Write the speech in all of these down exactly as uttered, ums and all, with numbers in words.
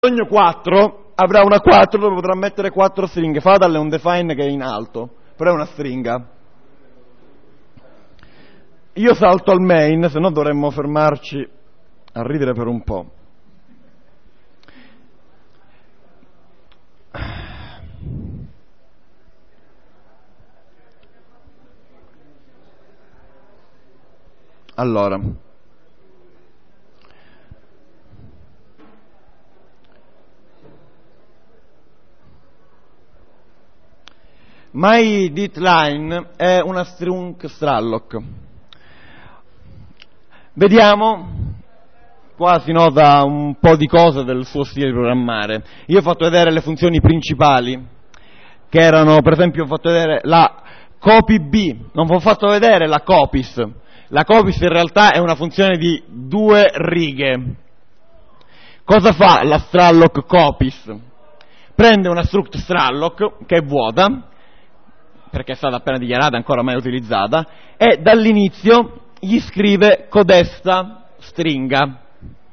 Sogno quattro avrà una quattro dove potrà mettere quattro stringhe. Fatal è un define che è in alto, però è una stringa. Io salto al main, se no dovremmo fermarci a ridere per un po'. Allora, myDidLine è una strung stralloc. Vediamo, qua si nota un po' di cose del suo stile di programmare. Io ho fatto vedere le funzioni principali, che erano, per esempio, ho fatto vedere la copyB, non vi ho fatto vedere la copies. La copies in realtà è una funzione di due righe. Cosa fa la stralloc copies? Prende una struct stralloc, che è vuota, perché è stata appena dichiarata, ancora mai utilizzata, e dall'inizio gli scrive codesta stringa.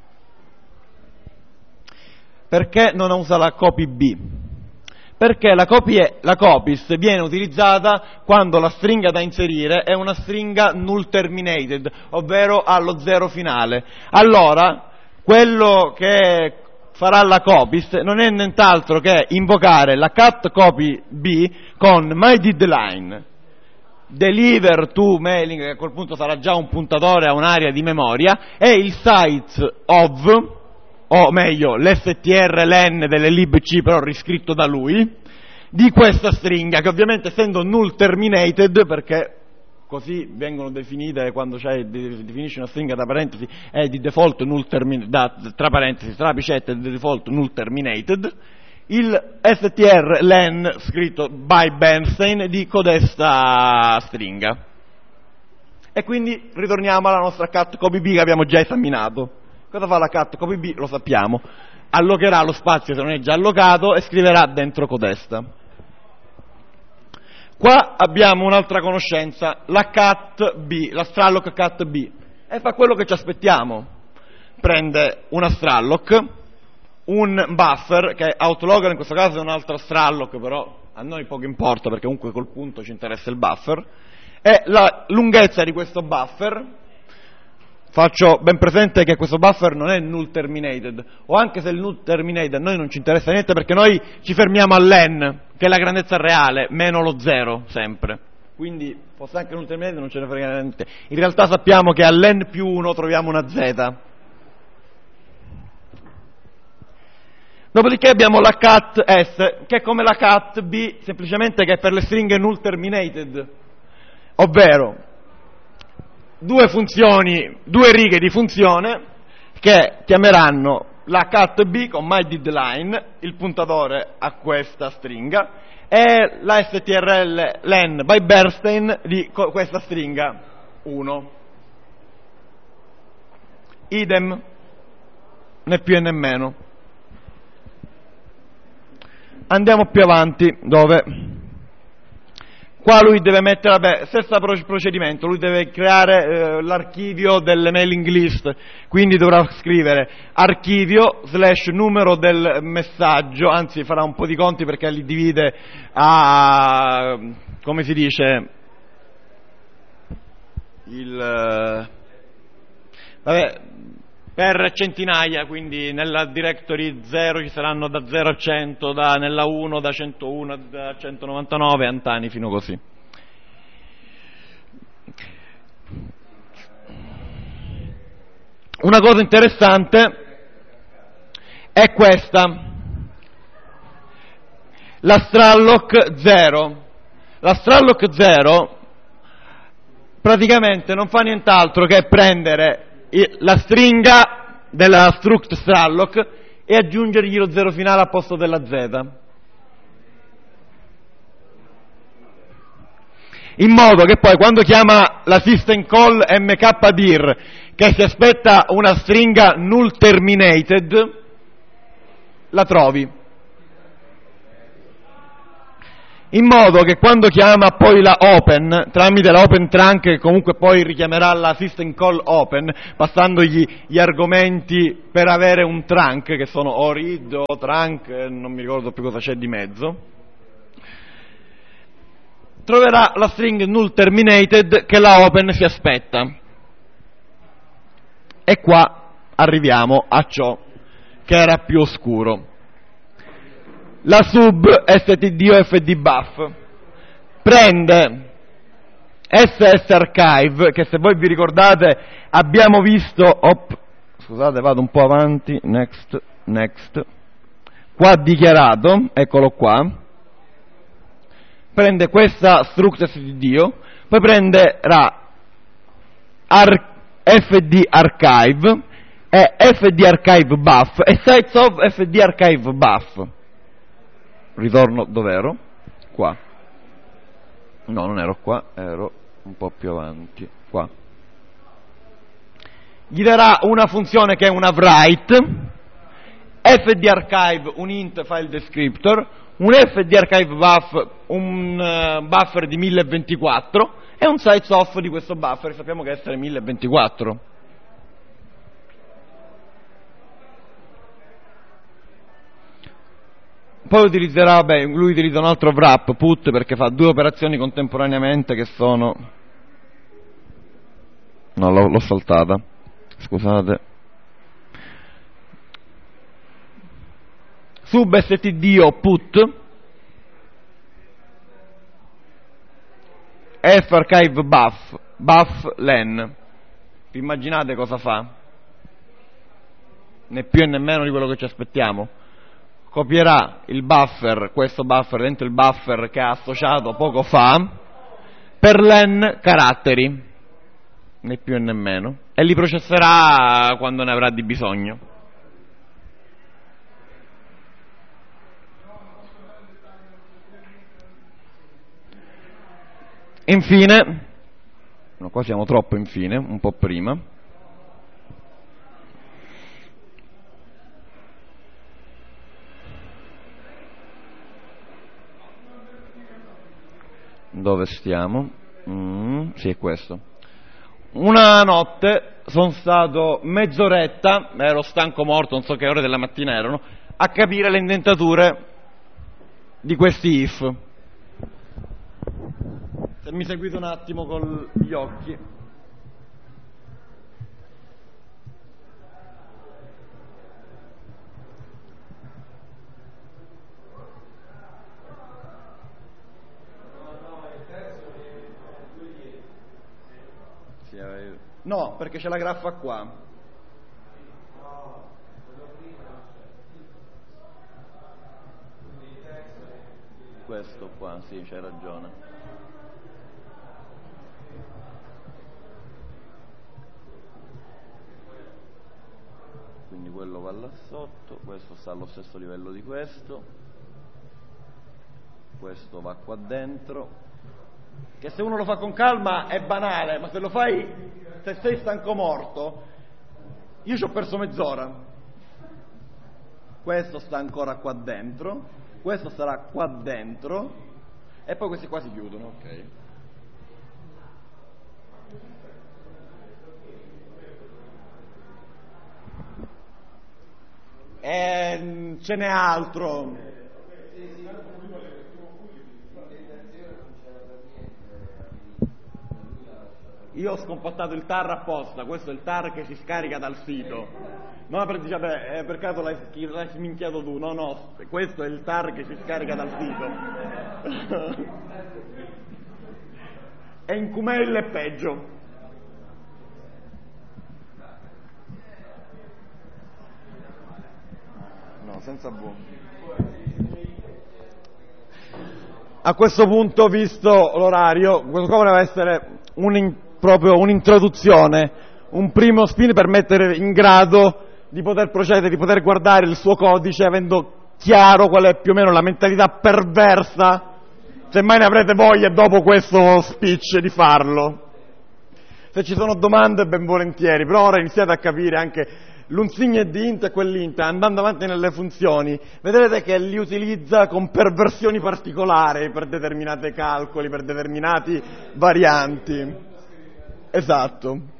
Perché non usa la copyB? Perché la, copie, la copies viene utilizzata quando la stringa da inserire è una stringa null terminated, ovvero ha lo zero finale. Allora, quello che farà la copies non è nient'altro che invocare la cat copy b con myDidLine, deliver to mailing, che a quel punto sarà già un puntatore a un'area di memoria, e il size of, o meglio l'strlen delle libc però riscritto da lui, di questa stringa, che ovviamente essendo null terminated, perché così vengono definite quando c'è, definisce una stringa tra parentesi, è di default null terminated, da, tra parentesi, tra apicette di default null terminated, il strlen scritto by Bernstein di codesta stringa. E quindi ritorniamo alla nostra cat copyB che abbiamo già esaminato. Cosa fa la cat copyB? Lo sappiamo. Allocherà lo spazio se non è già allocato e scriverà dentro codesta. Qua abbiamo un'altra conoscenza, la cat b, la stralloc cat b, e fa quello che ci aspettiamo. Prende una stralloc, un buffer, che outlogger in questo caso è un'altra stralloc, però a noi poco importa perché comunque col punto ci interessa il buffer, e la lunghezza di questo buffer. Faccio ben presente che questo buffer non è null terminated, o anche se il null terminated a noi non ci interessa niente, perché noi ci fermiamo all'en, che è la grandezza reale, meno lo zero, sempre. Quindi, fosse anche null terminated non ce ne frega niente. In realtà sappiamo che all'en più uno troviamo una z. Dopodiché abbiamo la cat s, che è come la cat b, semplicemente che è per le stringhe null terminated, ovvero due funzioni, due righe di funzione che chiameranno la cat b con myDidLine, il puntatore a questa stringa, e la strlen by Bernstein di questa stringa uno. Idem, né più e né meno. Andiamo più avanti, dove qua lui deve mettere, vabbè, stesso procedimento, lui deve creare eh, l'archivio delle mailing list, quindi dovrà scrivere archivio slash numero del messaggio, anzi farà un po' di conti perché li divide a, come si dice, il, vabbè, per centinaia, quindi nella directory zero ci saranno da zero a cento, da, nella uno da centouno a centonovantanove, antani fino così. Una cosa interessante è questa, la stralloc zero. La stralloc zero praticamente non fa nient'altro che prendere la stringa della struct stralloc e aggiungergli lo zero finale al posto della z, in modo che poi quando chiama la system call mkdir, che si aspetta una stringa null terminated, la trovi. in modo che quando chiama poi la open, tramite la open trunk, che comunque poi richiamerà la system call open, passandogli gli argomenti per avere un trunk, che sono o read o trunk, non mi ricordo più cosa c'è di mezzo, troverà la string null terminated che la open si aspetta. E qua arriviamo a ciò che era più oscuro. La sub std o fdbuff prende S S archive, che se voi vi ricordate abbiamo visto, op, scusate vado un po' avanti, next, next, qua dichiarato, eccolo qua, prende questa struct std, poi prenderà ar, fd archive e fd archive buff e sites of fd archive buff. Ritorno dove ero? Qua. No, non ero qua, ero un po' più avanti, qua. Gli darà una funzione che è una write, fdarchive un int file descriptor, un fdarchive buff un uh, buffer di mille ventiquattro e un size off di questo buffer, sappiamo che essere mille ventiquattro. Poi utilizzerà, beh, lui utilizza un altro wrap, put, perché fa due operazioni contemporaneamente che sono... No, l'ho, l'ho saltata, scusate. Sub std o put, farchive buff, buff len. Vi immaginate cosa fa? Né più e né meno di quello che ci aspettiamo. Copierà il buffer, questo buffer dentro il buffer che ha associato poco fa, per len caratteri, né più né meno, e li processerà quando ne avrà di bisogno. Infine, no, qua siamo troppo infine, un po' prima, dove stiamo? Mm, sì, è questo. Una notte sono stato mezz'oretta, ero stanco morto, non so che ore della mattina erano, a capire le indentature di questi if. Se mi seguite un attimo con gli occhi. No, perché c'è la graffa qua. Questo qua, sì, c'hai ragione. Quindi quello va là sotto, questo sta allo stesso livello di questo, questo va qua dentro, che se uno lo fa con calma è banale, ma se lo fai, se sei stanco morto, io ci ho perso mezz'ora. Questo sta ancora qua dentro, questo sarà qua dentro e poi questi qua si chiudono, ok. E ce n'è altro. Io ho scompattato il tar apposta, questo è il tar che si scarica dal sito. No, per dire, beh, eh, per caso l'hai, l'hai sminchiato tu, no, no, questo è il tar che si scarica dal sito. E in Q M L è peggio. No, senza V. A questo punto, visto l'orario, questo qua voleva essere un, proprio un'introduzione, un primo spin per mettere in grado di poter procedere, di poter guardare il suo codice avendo chiaro qual è più o meno la mentalità perversa, semmai ne avrete voglia dopo questo speech di farlo. Se ci sono domande ben volentieri, però ora iniziate a capire anche l'unsigne di int e quell'int, andando avanti nelle funzioni, vedrete che li utilizza con perversioni particolari per determinati calcoli, per determinati varianti. Esatto.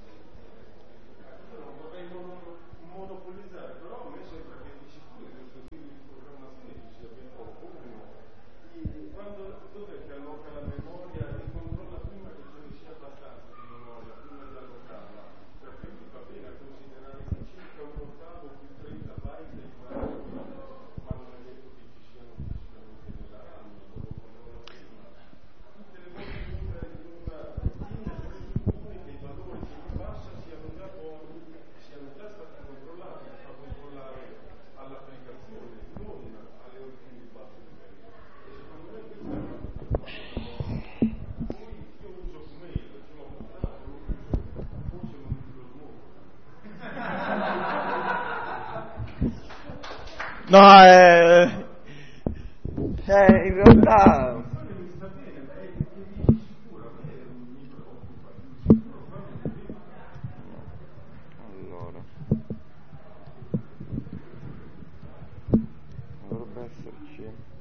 No, eh, eh, in realtà... Allora... Dovrebbe esserci...